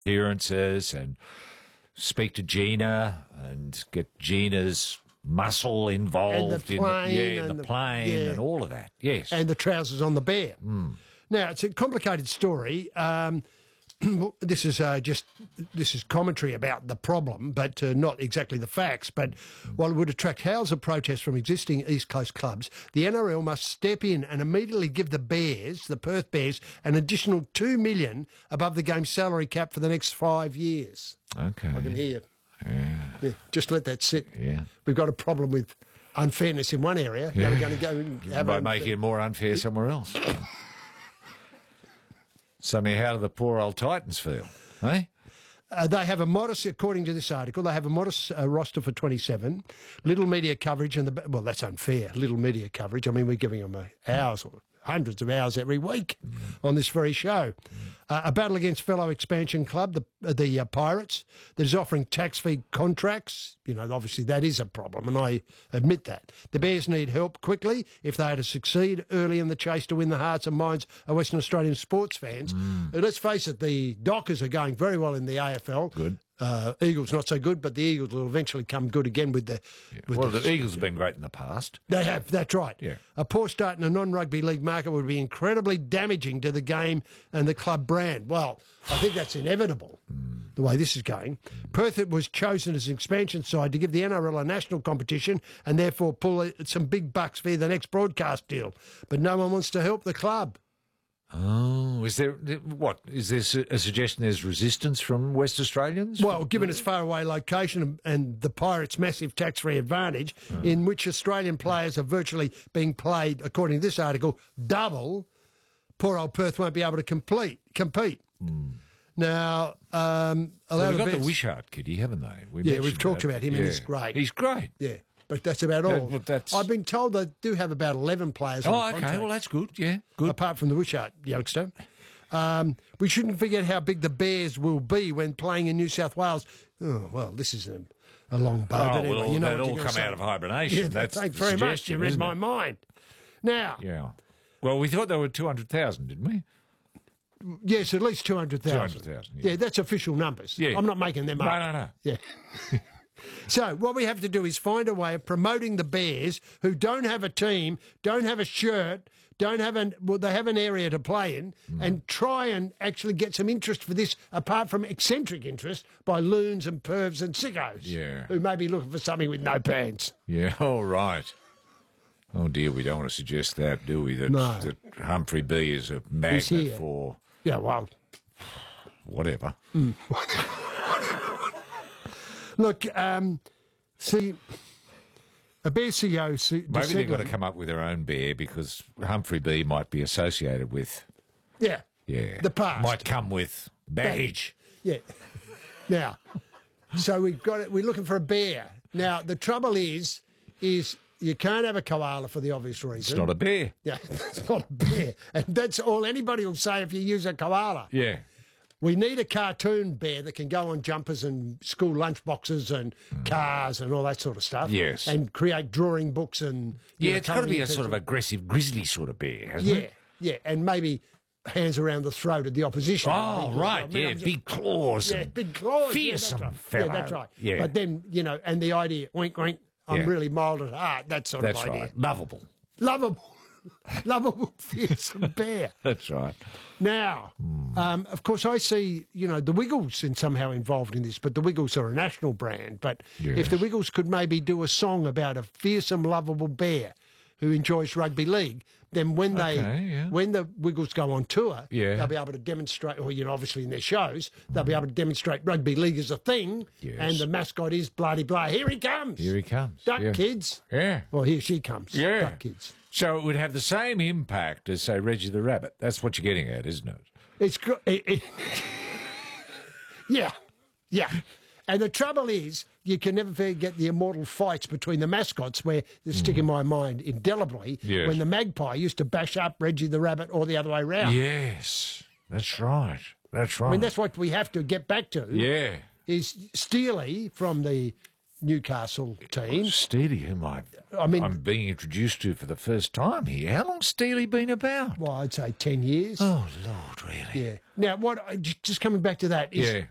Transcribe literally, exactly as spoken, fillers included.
appearances and speak to Gina and get Gina's muscle involved and the in plane the, yeah, and the, the plane yeah. and all of that. Yes. And the trousers on the bear. Mm. Now, it's a complicated story. Um, this is uh, just this is commentary about the problem, but uh, not exactly the facts. But while it would attract howls of protest from existing East Coast clubs, the N R L must step in and immediately give the Bears, the Perth Bears, an additional two million dollars above the game's salary cap for the next five years. Okay. I can hear. Yeah. Yeah, just let that sit. Yeah. We've got a problem with unfairness in one area. Yeah. Now we're going to go and have By a, making it more unfair somewhere else. Suddenly, how do the poor old Titans feel? Eh? Uh, they have a modest, according to this article, they have a modest uh, roster for twenty-seven. Little media coverage, and the well, that's unfair. Little media coverage. I mean, we're giving them uh, hours or hundreds of hours every week on this very show. Uh, a battle against fellow expansion club, the uh, the uh, Pirates, that is offering tax-free contracts. You know, obviously that is a problem, and I admit that. The Bears need help quickly if they are to succeed early in the chase to win the hearts and minds of Western Australian sports fans. Mm. Let's face it, the Dockers are going very well in the A F L. Good. Uh, Eagles not so good, but the Eagles will eventually come good again with the... Yeah. With well, the, the Eagles have been great in the past. They have, that's right. Yeah. A poor start in a non-rugby league market would be incredibly damaging to the game and the club brand. Well, I think that's inevitable, mm. the way this is going. Mm. Perth was chosen as an expansion side to give the N R L a national competition and therefore pull some big bucks via the next broadcast deal. But no one wants to help the club. Oh, is there, what, is there a suggestion there's resistance from West Australians? Well, given its faraway location and, and the Pirates' massive tax-free advantage, oh. in which Australian players are virtually being played, according to this article, double, poor old Perth won't be able to complete, compete. Mm. Now, um... Well, they've got the Wishart kitty, haven't they? We yeah, we've talked that. about him, yeah. and he's great. He's great. Yeah. But that's about all. Yeah, that's... I've been told they do have about eleven players on Oh, the okay. contract, Well, that's good. Yeah, good. apart from the Wishart youngster. Um, we shouldn't forget how big the Bears will be when playing in New South Wales. Oh, well, this is a, a long bow. Oh, but anyway, well, you know they'll what all you're come say. out of hibernation. Yeah, that's thanks the very much. You read isn't my it? mind. Now... Yeah. Well, we thought there were two hundred thousand, didn't we? Yes, at least two hundred thousand. two hundred thousand, yeah. Yeah, that's official numbers. Yeah. I'm not making them up. No, no, no. Yeah. So what we have to do is find a way of promoting the Bears who don't have a team, don't have a shirt, don't have an well, they have an area to play in, mm. and try and actually get some interest for this, apart from eccentric interest by loons and pervs and sickos, yeah. who may be looking for something with no pants. Yeah, all right. Oh dear, we don't want to suggest that, do we? That, No. that Humphrey B is a magnet for yeah, well, whatever. Mm. Look, um, see, a bear C E O... Maybe they've got to come up with their own bear because Humphrey B might be associated with... Yeah. Yeah. The past. Might come with baggage. Yeah. Now, so we've got it, we're looking for a bear. Now, the trouble is, is you can't have a koala for the obvious reason. It's not a bear. Yeah, it's not a bear. And that's all anybody will say if you use a koala. Yeah. We need a cartoon bear that can go on jumpers and school lunchboxes and mm. cars and all that sort of stuff. Yes. And create drawing books and... Yeah, know, it's got to be a people. sort of aggressive, grizzly sort of bear, hasn't yeah, it? Yeah, and maybe hands around the throat of the opposition. Oh, right, I mean, yeah, just, big claws. Yeah, big claws. Fearsome yeah, that's right. fellow. Yeah, that's right. Yeah. But then, you know, and the idea, wink, wink, I'm Yeah. really mild at heart, that sort That's of idea. right. Lovable. Lovable. Lovable, fearsome bear. That's right. Now, mm. um, of course, I see, you know, the Wiggles in somehow involved in this, but the Wiggles are a national brand. But yes. if the Wiggles could maybe do a song about a fearsome, lovable bear who enjoys rugby league, then when they okay, yeah. when the Wiggles go on tour, yeah. they'll be able to demonstrate, or, you know, obviously in their shows, they'll be able to demonstrate rugby league as a thing, yes. and the mascot is bloody blah. Here he comes. Here he comes. Duck yeah. kids. Yeah. Well, here she comes. Yeah. Duck kids. So it would have the same impact as, say, Reggie the Rabbit. That's what you're getting at, isn't it? It's go- it, it, yeah, yeah. And the trouble is, you can never forget the immortal fights between the mascots where they stick in my mind indelibly Yes. when the magpie used to bash up Reggie the Rabbit or the other way round. Yes, that's right. That's right. I mean, that's what we have to get back to. Yeah. Is Steely from the Newcastle team. Steely, whom I, I mean, I'm being introduced to for the first time here. How long's Steely been about? Well, I'd say ten years. Oh, Lord, really? Yeah. Now, what? Just coming back to that is Yeah.